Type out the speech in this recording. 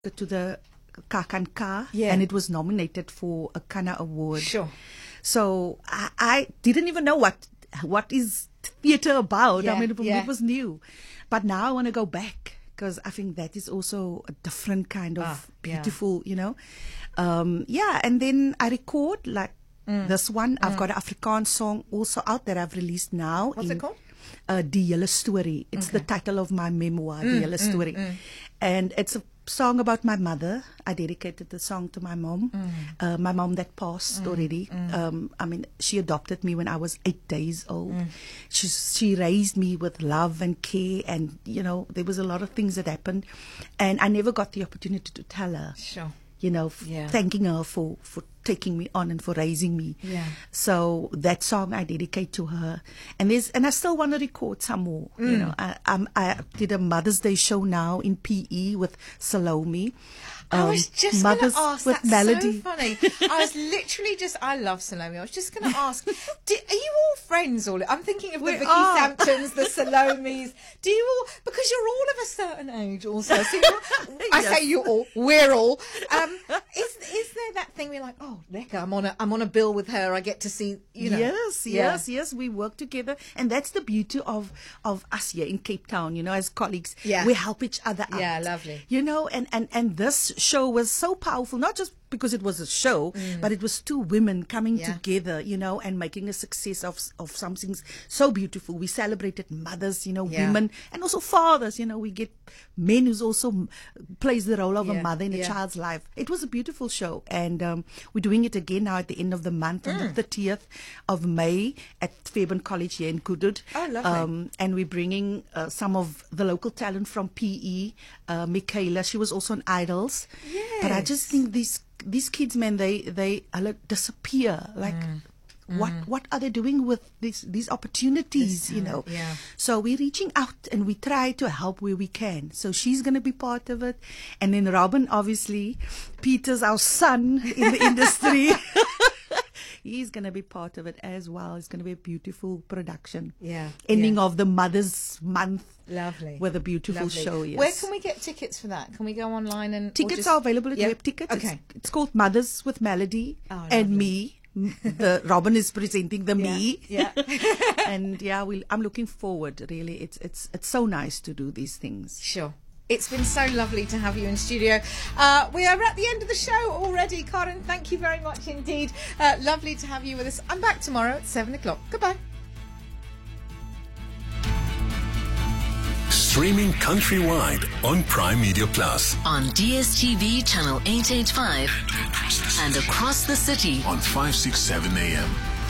to the Kakanka, Yeah. and it was nominated for a Kana Award. Sure. So I didn't even know what is theatre about. Yeah, I mean, for me yeah. it was new, but now I want to go back because I think that is also a different kind of beautiful, yeah. And then I record like this one. I've got an Afrikaans song also out that I've released now. What's it called? Die Hele Story. It's the title of my memoir, Die Hele Story. And it's a song about my mother. I dedicated the song to my mom. My mom that passed already. I mean, she adopted me when I was 8 days old. She raised me with love and care, and there was a lot of things that happened, and I never got the opportunity to tell her. Sure. Yeah. Thanking her for taking me on and for raising me. Yeah. So that song I dedicate to her, and I still want to record some more. I did a Mother's Day show now in PE with Salome. I was just going to ask, with that's Melody. so funny. I was literally I love Salome. I was just going to ask, are you all friends? I'm thinking of the Vicky Samptons, the Salomes. Do you all, because you're all of a certain age also. So I say you all, we're all. Is there that thing where you're like, oh, Leka, I'm on a bill with her. I get to see, Yes, we work together, and that's the beauty of us here in Cape Town. As colleagues, we help each other out. Yeah, lovely. And this show was so powerful, not just because it was a show, but it was two women coming together, and making a success of something so beautiful. We celebrated mothers, women, and also fathers. We get men who's also plays the role of a mother in a child's life. It was a beautiful show, and we're doing it again now at the end of the month on the 30th of May at Fairbairn College here in Kudud. Oh, lovely. And we're bringing some of the local talent from PE. Michaela, she was also on Idols. Yes. But I just think these kids, man, they disappear. Like, what are they doing with these opportunities? Yeah. So we're reaching out and we try to help where we can. So she's going to be part of it, and then Robin, obviously, Peter's our son in the industry. He's going to be part of it as well. It's going to be a beautiful production. Yeah. Ending of the Mother's Month. Lovely. With a beautiful show, yes. Where can we get tickets for that? Can we go online and... Tickets are available at Web Tickets. Okay. It's called Mothers with Melody and me. The Robin is presenting the me. Yeah. And I'm looking forward, really. It's so nice to do these things. Sure. It's been so lovely to have you in studio. We are at the end of the show already. Karen, thank you very much indeed. Lovely to have you with us. I'm back tomorrow at 7 o'clock. Goodbye. Streaming countrywide on Prime Media Plus. On DSTV channel 885 and across the city on 567 AM.